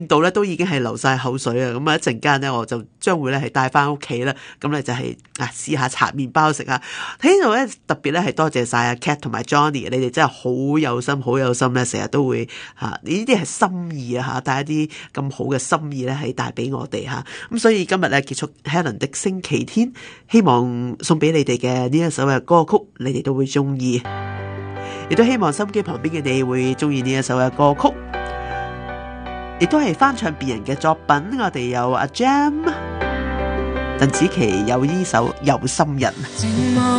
到咧都已經係流晒口水啊！咁啊一陣間咧我就將會咧係帶翻屋企啦，咁咧就係試下搽麵包食啊！喺度咧特別咧係多謝晒阿 Cat 同埋 Johnny， 你哋真係好有心好有心咧，成日都會呢啲係心意啊嚇，帶一啲咁好嘅心意咧係帶俾我哋嚇。咁所以今日咧結束 Helen 的星期天，希望送俾你哋嘅呢一首嘅歌曲，你哋都會中意，亦都希望心機旁邊嘅你會中意呢一首嘅歌曲。亦都係翻唱別人嘅作品，我哋有阿 Jam、鄧紫棋有呢首《有心人》。